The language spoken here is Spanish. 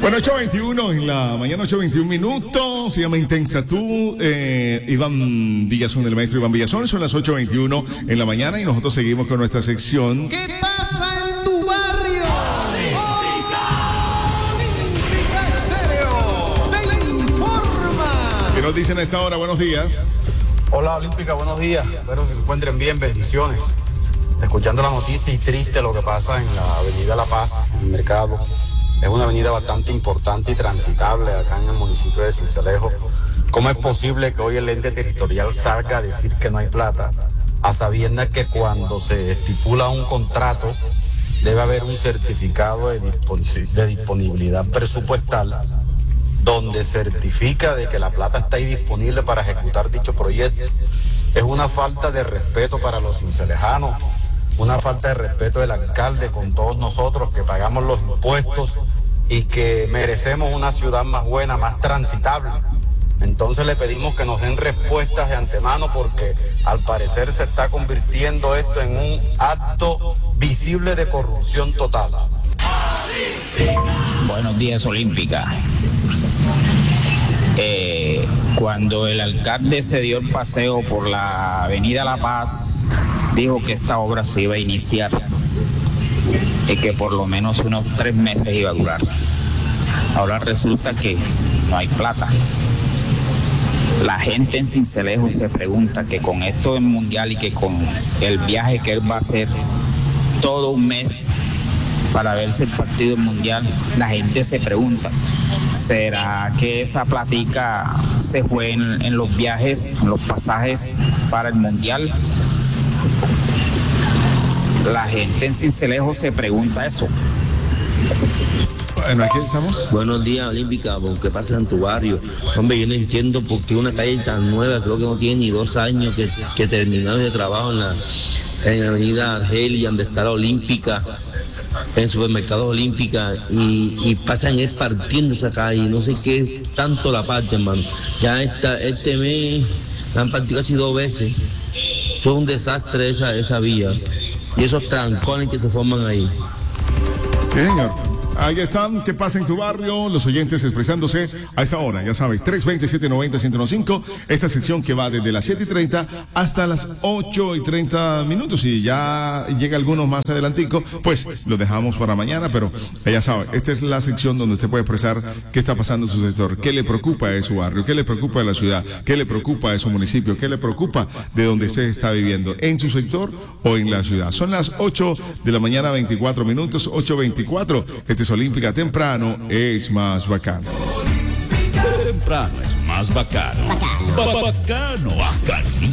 Bueno, 8:21 en la mañana, 8:21 minutos. Se llama Intensa Tú. Iván Villazón, el maestro Iván Villazón. Son las 8:21 en la mañana y nosotros seguimos con nuestra sección. ¿Qué pasa en tu barrio? Olímpica Estéreo te informa. ¿Qué nos dicen a esta hora? Buenos días. Hola Olímpica, buenos días. Espero que se encuentren bien, bendiciones. Escuchando la noticia y triste lo que pasa en la avenida La Paz, en el mercado. Es una avenida bastante importante y transitable acá en el municipio de Sincelejo. ¿Cómo es posible que hoy el ente territorial salga a decir que no hay plata, a sabiendas que cuando se estipula un contrato debe haber un certificado de disponibilidad presupuestal donde certifica de que la plata está ahí disponible para ejecutar dicho proyecto? Es una falta de respeto para los cincelejanos, una falta de respeto del alcalde con todos nosotros que pagamos los impuestos y que merecemos una ciudad más buena, más transitable. Entonces le pedimos que nos den respuestas de antemano porque al parecer se está convirtiendo esto en un acto visible de corrupción total. Buenos días, Olímpica. Cuando el alcalde se dio el paseo por la avenida La Paz, dijo que esta obra se iba a iniciar y que por lo menos unos 3 meses iba a durar. Ahora resulta que no hay plata. La gente en Sincelejo se pregunta que con esto del mundial y que con el viaje que él va a hacer todo un mes para verse el partido mundial, la gente se pregunta, ¿será que esa platica se fue en los viajes, en los pasajes para el mundial? La gente en Sincelejo se pregunta eso. Bueno, aquí estamos. Buenos días, Olímpica. ¿Qué pasa en tu barrio? Hombre, yo no entiendo por qué una calle tan nueva, creo que no tiene ni 2 años que terminaron de trabajo en la avenida Argelia, donde está la Olímpica, en supermercados Olímpica, y pasan partiendo esa calle, no sé qué tanto la parte, hermano. Ya este mes la han partido casi 2 veces. Fue un desastre esa vía y esos trancones que se forman ahí. Sí, señor. Ahí están, ¿qué pasa en tu barrio? Los oyentes expresándose a esta hora, ya sabes, 320-790-1015, esta sección que va desde las 7:30 hasta las 8:30 minutos. Y ya llega algunos más adelantico, pues lo dejamos para mañana, pero ya sabe, esta es la sección donde usted puede expresar qué está pasando en su sector, qué le preocupa de su barrio, qué le preocupa de la ciudad, qué le preocupa de su municipio, qué le preocupa de donde usted está viviendo, en su sector o en la ciudad. Son las 8 de la mañana, 24 minutos, 8:24. Este es Olímpica. Temprano es más bacano. Temprano es más bacano. Bacano.